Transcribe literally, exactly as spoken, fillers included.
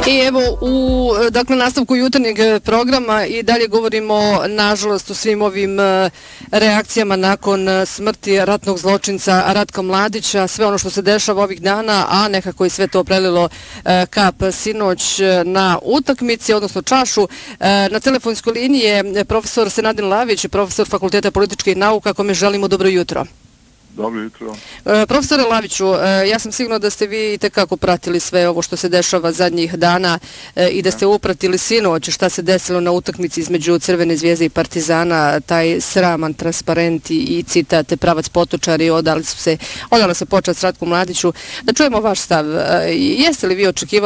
I evo u dakle nastavku jutarnjeg programa i dalje govorimo nažalost o svim ovim reakcijama nakon smrti ratnog zločinca Ratka Mladića, sve ono što se dešava ovih dana, a nekako je sve to prelilo kap sinoć na utakmici, odnosno čašu. Na telefonskoj liniji je profesor Senadin Lavić, profesor Fakulteta političkih nauka, kome želimo dobro jutro. Dobro jutro. E, profesore Laviću, e, ja sam sigurno da ste vi itekako pratili sve ovo što se dešava zadnjih dana e, i da ste upratili sinoć šta se desilo na utakmici između Crvene zvijezde i Partizana, taj sraman transparent i, i citat pravac potočari, odali su se, odala se počast Ratku Mladiću. Da čujemo vaš stav. E, jeste li vi očekivali